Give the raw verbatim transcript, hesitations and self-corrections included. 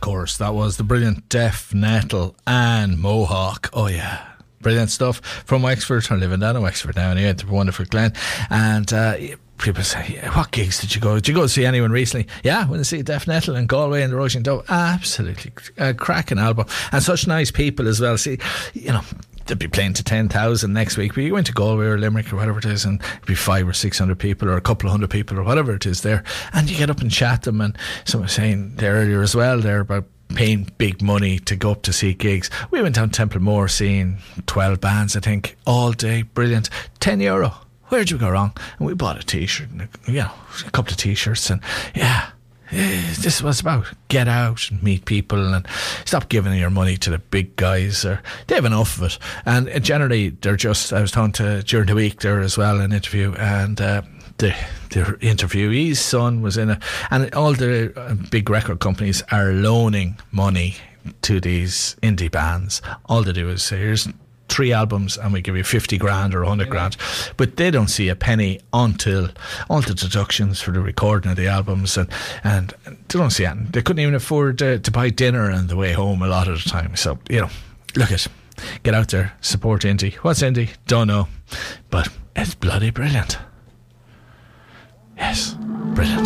course, that was the brilliant Def, Nettle and Mohawk. Oh yeah, brilliant stuff from Wexford. I'm living down in Wexford now anyway, the wonderful Glen. And uh, people say, what gigs did you go? Did you go see anyone recently? Yeah, when I see Def, Nettle and Galway and the Roisin Dove, absolutely a cracking album, and such nice people as well. See, you know, they'll be playing to ten thousand next week, but you went to Galway or Limerick or whatever it is, and it'd be five or six hundred people or a couple of hundred people or whatever it is there, and you get up and chat them. And someone was saying there earlier as well there about paying big money to go up to see gigs. We went down to Templemore seeing twelve bands, I think, all day, brilliant, ten euro. Where'd you go wrong? And we bought a t-shirt and a, you know, a couple of t-shirts, and yeah, this is what it's about. Get out and meet people, and stop giving your money to the big guys, or they have enough of it. And generally they're just, I was talking to during the week there as well, an interview, and uh, the the interviewee's son was in it, and all the uh, big record companies are loaning money to these indie bands. All they do is say, here's three albums and we give you fifty grand or a hundred grand, but they don't see a penny until all the deductions for the recording of the albums, and, and they don't see anything. They couldn't even afford uh, to buy dinner on the way home a lot of the time. So, you know, look at, get out there, support indie. What's indie? Don't know, but it's bloody brilliant. Yes, brilliant.